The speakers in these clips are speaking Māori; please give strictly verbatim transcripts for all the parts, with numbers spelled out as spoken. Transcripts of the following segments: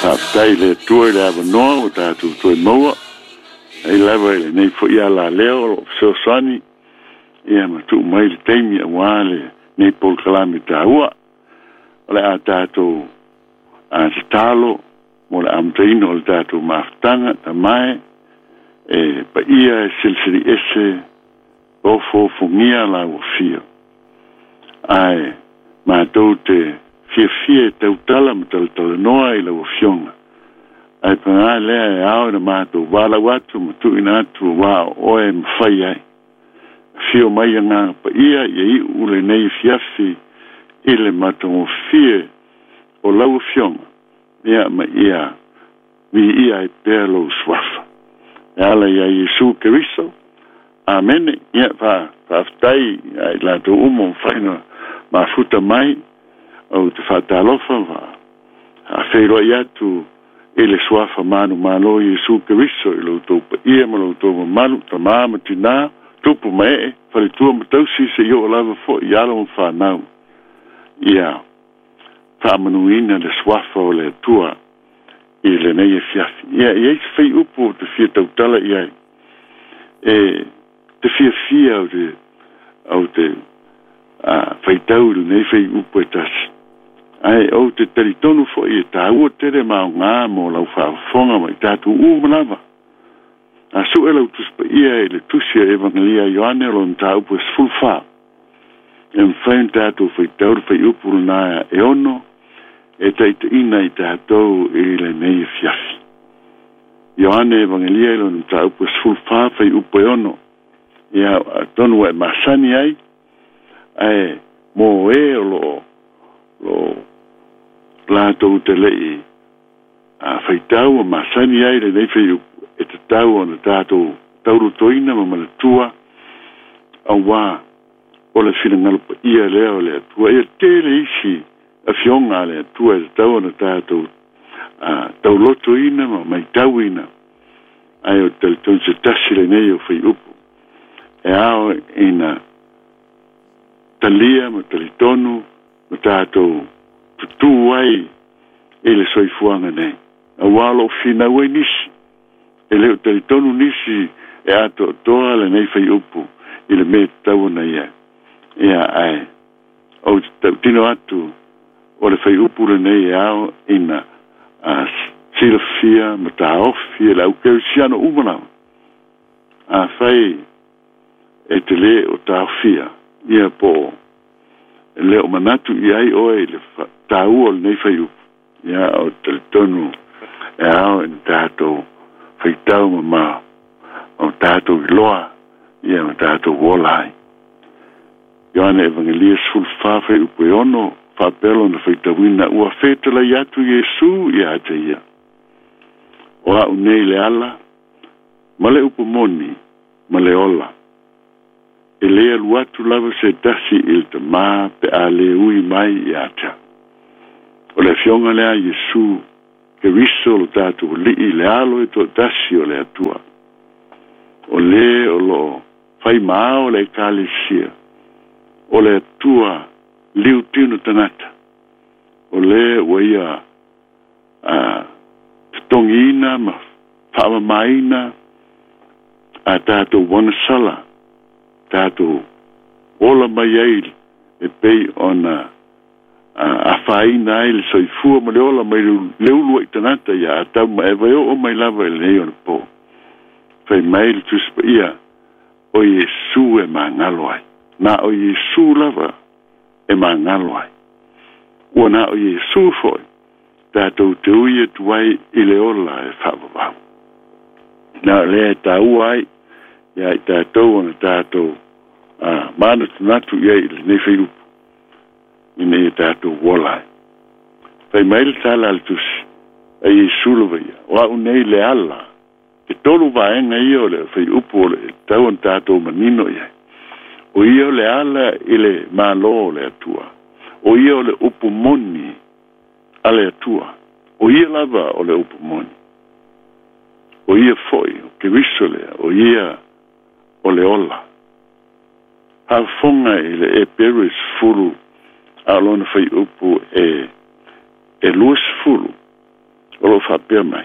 whaatai le tua le awa noa o tātou toi maua. Ei lawa ele nei fo ia la leo o Sosani. Ia matu mai le teimi a wale nei pol kalami tā ua. O le a tātou a te talo, mo le amtaino o le tātou maftanga, ta mai, e pa ia e silsiri ese, o fo fungia la o fia. Ai, mātou te fia fia tau tala ma tala tala noa i la o fionga. Ai pa ngā lea e ao na mātou wala watu ma tu ina atu wā oe mwhai ai. Fio mai a ngā pa ia i i ule nei fiafi i le mātou fia o lau fionga. Ia ma ia, mi ia e pēr lo swafa. E ala ia Jesu Keriso. Amen. Ia pa, pa aftai, ai la to umo whaina ma futa mai, au te whatalofa wa. A whairo ia tu ele swafa manu malo Jesu Keriso, i lo to pa ia ma lo to ma manu, ta maama tina, tupu mae, whare tua ma tausi se yo lava fo, i ala ma whanau. Ia, whamanuina le swafa o le tua, i le nei e fiafi. Ia, i eis whai upo te fia tautala i ai. E, te fia fia au te, au te, whai tau le nei whai upo e tasi. Ai, au te taritonu fo i e tā ua tere mao ngā mo lau whaafonga mai tātu u manawa. A su e lau tuspa ia e le tusia evangelia Ioane lo nta upo e sfulfa. E mwhain tātu whai tau whai upo na e ono, e taita ina i tātou e le nei e fiafi. Ioane evangelia ilo ni tā upo sfulfa whai upo e ono. Ia tonu e masani ai, ai mo e o lo, lo lātou te lei a whai tau a masani ai le nei whai upo e te tau o na tātou tauru toina ma mana tua au wā o le whina ngalupa ia leo le atua. Ia tele isi a fionga le tua e tau na tātou a tau loto ina ma mai tau ina ai o talitonu se tasi le nei o whai upu e ao ina talia ma talitonu ma tātou tutu ai e le soifuanga nei a walo fina ue nisi e leo talitonu nisi e ato toa le nei whai upu i le me tau na ia ia ai o tino atu o le whai upu le nei e ao ina a silafia ma ta ofi e lau keu siano umanau a whai e te le o ta ofia ia po e le o manatu i ai oe le ta ua le nei whai upu ia o talitonu e ao in tātou whai tau ma ma o tātou i loa ia o tātou wolai Ioane evangelia sfulfa whai upu e ono whapelo na whai tawina ua whetala i atu Jesu i ata ia o au nei le ala ma le upu moni ma le ola e le alu atu lava se tasi il te maa pe a le ui mai i ata o le fionga lea Jesu ke riso lo tātou li i le alo e to tasi o le atua o le o lo whai maa o le kalisia o le atua liu tino tanata o le waia a tongina ma whaama maina a tātou wana sala tātou ola mai ai e pei ona a whaina ai le soifua ma le ola mai leulua i tanata ia a tau ma e vai o mai lava e nei ona po whai mai le tuspa ia o Jesu e ma ngalo ai na o Jesu lava e ma ngalo ai ua na o Jesu foi tātou te ui e tuai i le ola e whawawau na le e tau ai ia i tātou ona tātou a mana tunatu ia i le nei whai upu i nei e tātou wolai whai mai le tala al tusi a Jesu lava ia o au nei le ala te tolu vaenga ia o le whai upu o le tau an tātou manino ia o ia o le ala i le malo o le atua o ia o le upu moni a le atua o ia lava o le upu moni o ia foi o ke riso lea o ia o le ola ha fonga i le e peris furu a lona whai upu e e luas furu o lo whapea mai.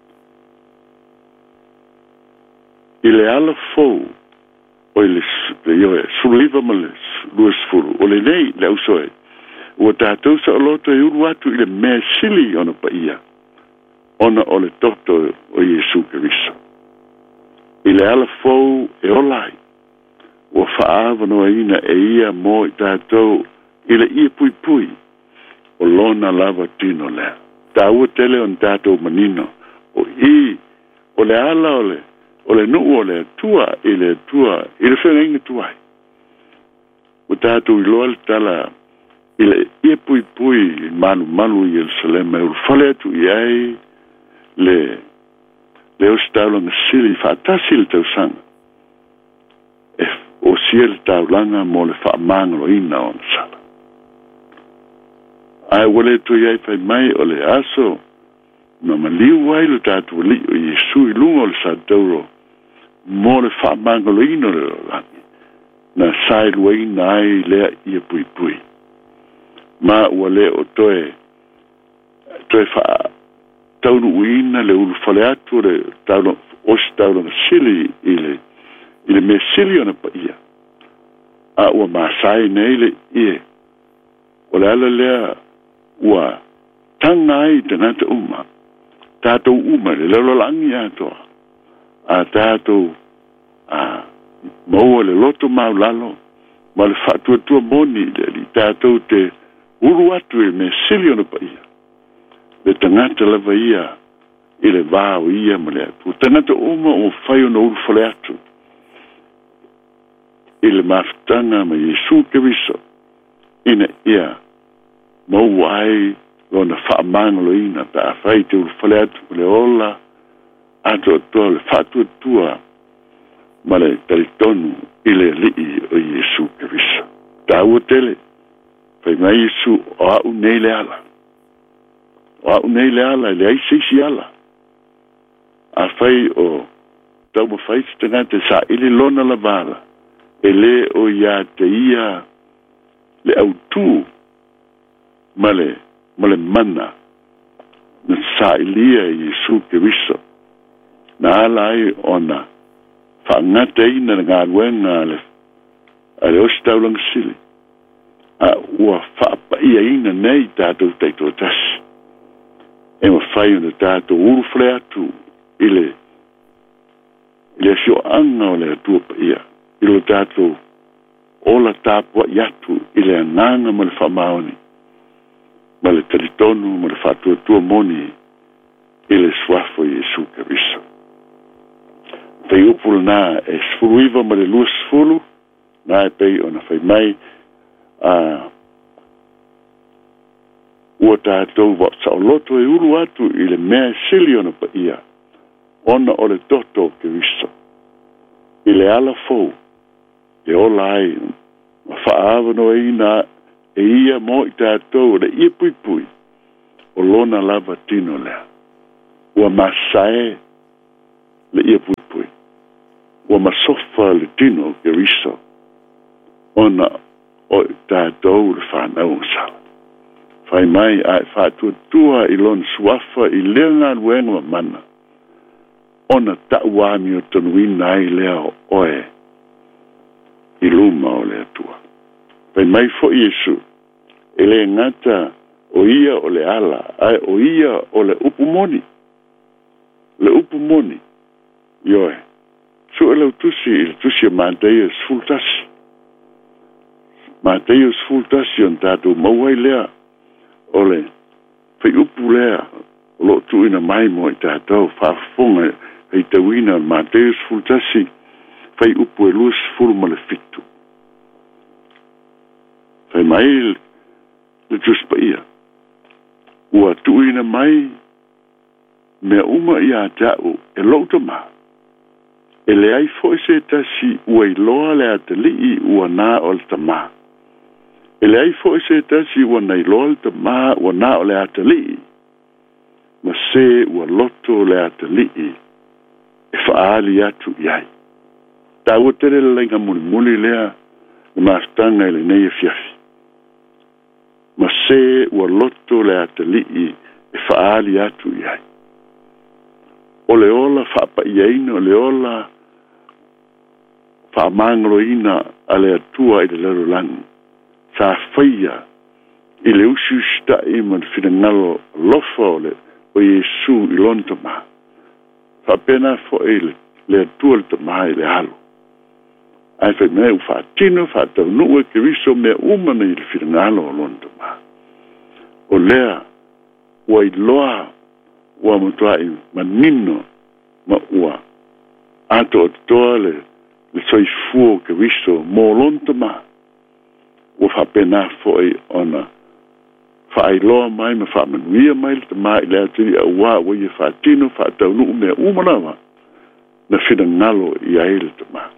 I le ala fou, o le suliva ma le luas furu, o le nei le ausoe, ua tātou sa o loto e uru atu i le mea sili ona pa ia, ona o le toto o Iesu Keriso. I le ala fou e olai, ua whaava noa ina e ia mo i tātou i le ia pui pui, o lona lava tino lea. Tā ua tele on tātou manino, o i, o le ala o le, o le nuu o le tua, i le tua, i le whenenga tuai. O tātou i loa le tala, i le ia pui pui, manu manu i Jerusalem, e ur whale atu i ai, le, le o staulanga sili, whaatasi le tau sanga. E o sia le taulanga mo le whaamangalo ina o na sala. Ai wale to iai fai mai o le aso, ma maliu wai le tātou li o Iesu i lunga o le sātauro, mo le whaamangalo ina le langi, na sai lua ina ai lea ia pui pui. Ma wale o toe, toe wha taunu uina le uru whale atu le taunu, osi taunu sili i le, i le me sili ona pa ia. A ua maasai nei le ie, o le ala lea, ua tanga ai tanata uma, tātou uma, le lalo langi atoa, a tātou, a maua le loto mau lalo, ma le whatua tua moni, le li tātou te uru atu e me sili ona pa ia, le tangata lava ia, i le vāo ia ma le atu, tanata uma o whai ona uru whale atu, i le mafutanga ma Iesu Keriso, ina ia, mau ai lona whaamangalo ina ta a whai te uru whale atu le ola ato ato le whatu atua ma le taritonu i le lii o Iesu Keriso. Ta ua tele, whai mai Iesu o au nei le ala. O au nei le ala, le ai seisi ala. A whai o tau ma whai stanga te sa ili lona la vala, e le o ia te ia le au tū male male mana na sailia Iesu Keriso na ala ai ona whaangata ina na ngā ruenga ale ale ostaulang sili a ua whaapa ia ina nei tātou teito tasi e ma whai ona tātou urufle atu ile ile sio anga o le atua pa ia ilo tātou ola tāpua i atu ile ananga ma le whamaoni ma le taritonu, ma le whatuatua moni i le suafo Iesu Keriso. Pei upula nā e sfuruiva ma le lua sfulu, nā e pei ona whai mai a ua tātou wa sa o loto e uru atu i le mea sili ona pa ia, ona o le toto Keriso. I le ala fou, e ola ai, ma whaavano e ina e ia mo i tātou le ia pui pui o lona lava tino lea. Ua masae le ia pui pui. Ua masofa le tino Keriso. Ona o i tātou le whanau sala. Whai mai ai whātua tua i lona suafa i lea ngā ruenga mana. Ona tauami o tanuina ai lea oe i luma o lea tua. Whai mai fo Iesu. E le ngata o ia o le ala, ai o ia o le upumoni. Le upumoni. Ioe. Su e lau tusi, il tusi a māteia sfultasi. Māteia sfultasi on tātou mauai lea. O le, fai upu lea, o lo tuina mai mo i tātou, whaafonga, hei tauina, māteia sfultasi, fai upu e luas fulu ma le fitu. Fai mai le tus pa ia. Ua tuina mai mea uma ia tau e lauta ma. E le ai fo se tasi ua i loa le atalii ua nā o le tama. E le ai fo se tasi ua na i loa le tama ua nā o le atalii. Ma se ua loto le atalii e whaali atu iai. Ta ua tere le lenga muli muli lea na maastanga e le nei e fiafi. Ma se ua loto le atalii e whaali atu iai. O le ola whaapa iaina, o le ola whaamangro ina a le atua i le lero langi. Sa whaia i le usi usta i man whina ngalo lofa o le o Yesu i lonta ma. Whapena fo e le, le atua le tamaha i le halo. Ai whai mea u whaatino, whaatau nua ke riso mea umana i le whina ngalo o lonta ma. O lea, ua i loa, ua mutua i manino ma ua. Ato o toa le, le soifuo ke riso mo lonta ma. Ua whapena fo e ona whaailoa mai ma whaamanuia mai le tamai le atiri a ua ua i whaatino whaatau nuu mea umanawa na whina ngalo i ae le tamai.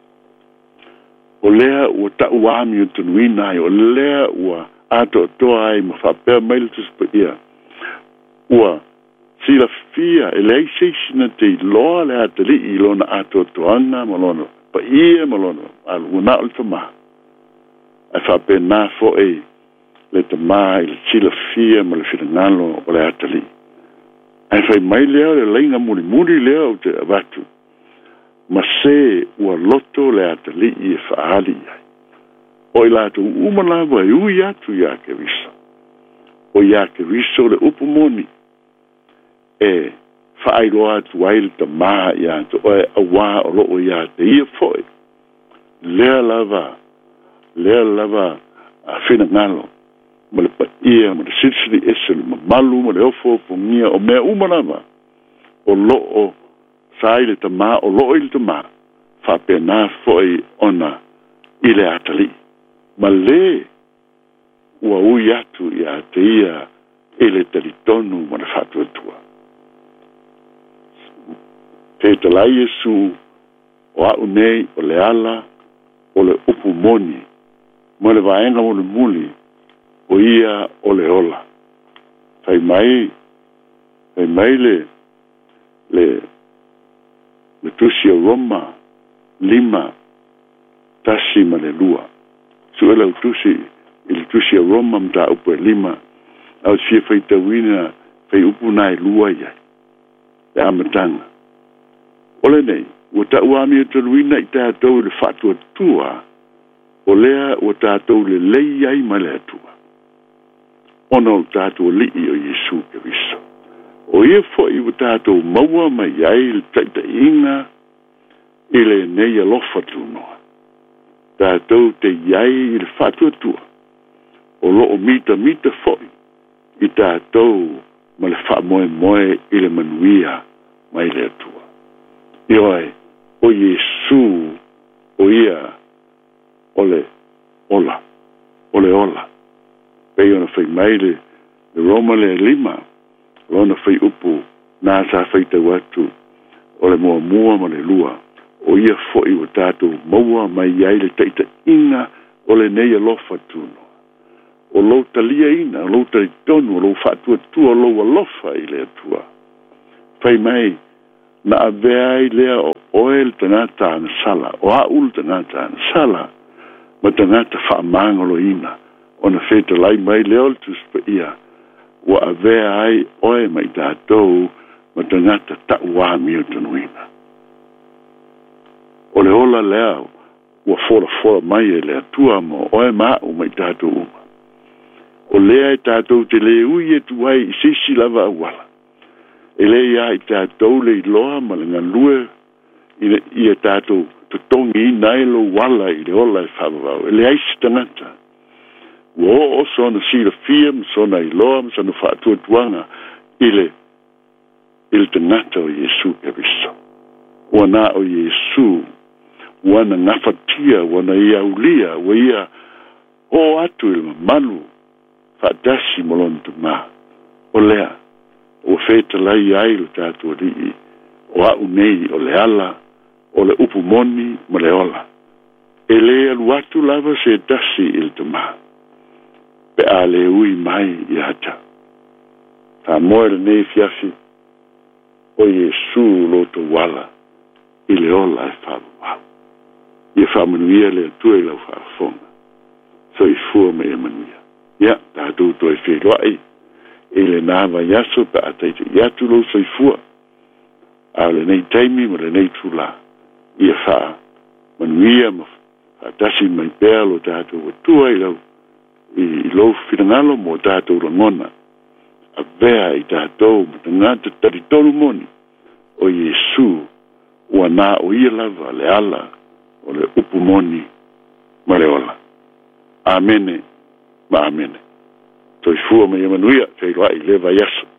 O lea ua ta uami o tunuina ai, o lea ua ato toa ai ma whapea mai le tuspa ia. Ua sila fia e lei seisina te loa le atari i lona ato toanga ma lona pa ia ma lona al una o le tamai. Ai whapena fo e le tamai, le sila fia ma le whingalo o le atari. Ai whai mai leo le leinga muri muri leo te avatu. Ma se ua loto le atari i e whaali ai. O i lato umalawa i ui atu ia ke riso. O ia ke riso le upumoni. E whaailoa atu ai le tamaa ia to o e awa o loo ia te ia foi. Lea lava, lea lava a whina ngalo. Ma le paia, ma le sitsiri ese, ma malu, ma le ofo, pungia, o mea umanama. O loo, sai le tama, o loo il tama. Whapena foi ona i le atali. Ma le, ua ui atu i a te ia e le talitonu ma le whatua tua. Te talai Yesu, o au nei, o le ala, o le upu moni, ma le vaenga mo le muli, o ia o le ola. Fai mai, fai mai le, le, le tusi o Roma, lima, tasi ma le lua. Suela o tusi, il tusi o Roma mta upo e lima, au sia fai tawina, fai upu nai lua ia, le amatanga. Ole nei, o ta uami o taluina i tātou le whatua tua, o lea o tātou le lei ai ma le atua. Ona o tātou li o Yesu ke riso. O ia fo i o tātou maua mai ai le taita inga i le nei alofa tunoa. Tātou te iai i le whatua tua. O loo mita mita fo i tātou ma le wha moe moe i le manuia mai le atua. I oe, o Yesu o ia o le ola, o le ola. Pei ona whai maile, le Roma le lima, lona whai upu, nā sa whai te watu, o le mua mua ma le lua, o ia fwoi o tātou maua mai iai le teita inga o le neia lofa tuno. O lo talia ina, o lo tali tonu, o lo whatua tua, o lo alofa i le atua. Whai mai, na avea i lea o oel tangata ana sala, o aul tangata ana sala, ma tangata whaamangolo ina, o na wheta lai mai leo tus pa ia, wa avea ai oe mai tātou, ma tangata ta'uami o tanuina. O le ola leo, wa fora fora mai e lea tua mo, oe mao mai tātou uma. O lea i tātou te le ui e tuai i sisi lava awala. E le ia i tātou le iloa ma le ngalue i e tātou tutongi i nailo wala i le ola e whawawau. E le aisi tangata. Ua o sona sila fia, sona iloa, sona whaatua tuanga i le i le tangata o Yesu ke riso. Ua na o Yesu, ua na ngafatia, ua na ia ulia, ua ia o atu il malu, whaatasi molontu ma. O lea, o feta lai ai le tātua rii, o au nei o le ala, o le upu moni ma le ola. E le alu atu lava se tasi il tuma. Pe a le ui mai i ata. Ta moe le nei fiafi, o Yesu loto wala, i le ola e whawa. I e whamanuia le atua i lau whaafonga. So i fua me e manuia. Ia, tātou toi wheroai, e le nā vai aso pa ataiti i atu lo soifua a le nei taimi ma le nei tula ia wha manuia ma atasi mai pēa lo tātou watua i lau i lo whirangalo mo tātou rangona a vea i tātou ma ta ngāta taritonu moni o Yesu ua nā o ia lava le ala o le upu moni ma le ola. Amene ma amene. Toi fua mai manuia, te iloa i leva yaso.